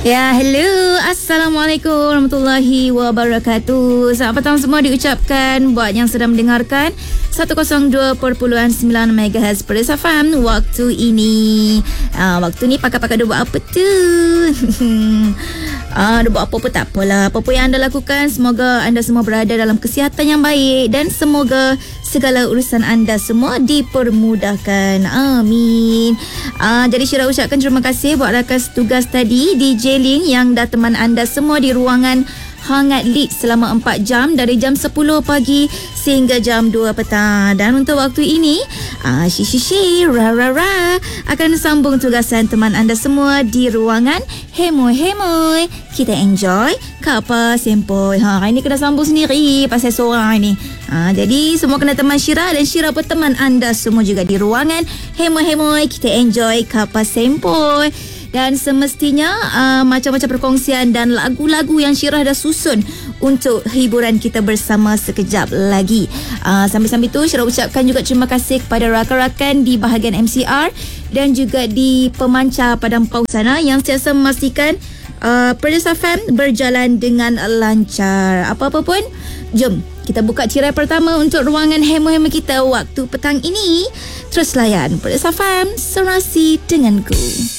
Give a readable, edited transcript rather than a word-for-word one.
Ya, hello. Assalamualaikum warahmatullahi wabarakatuh. Selamat petang semua diucapkan buat yang sedang mendengarkan 102.9 MHz Perisa FM waktu ini. Waktu ni pakai-pakai dia buat apa tu? Dia buat apa-apa tak apalah. Apa-apa yang anda lakukan, semoga anda semua berada dalam kesihatan yang baik dan semoga segala urusan anda semua dipermudahkan. Amin. Jadi Syirah ucapkan terima kasih buat rakan tugas tadi DJ Ling yang dah teman anda semua di ruangan hangat lead selama 4 jam dari jam 10 pagi sehingga jam 2 petang. Dan untuk waktu ini Ra akan sambung tugasan teman anda semua di ruangan Hemoy. Kita enjoy Kapa Sempoi. Ini kena sambung sendiri pasal seorang ni. Jadi semua kena teman Syirah dan Syirah berteman anda semua juga di ruangan Hemoy. Kita enjoy Kapa Sempoi. Dan semestinya macam-macam perkongsian dan lagu-lagu yang Syirah dah susun untuk hiburan kita bersama sekejap lagi. Sambil-sambil tu Syirah ucapkan juga terima kasih kepada rakan-rakan di bahagian MCR dan juga di pemancar Padang Pau sana yang sentiasa memastikan Perisa FM berjalan dengan lancar. Apa-apa pun, jom kita buka tirai pertama untuk ruangan hemo-hemo kita waktu petang ini. Terus layan Perisa FM, serasi denganku.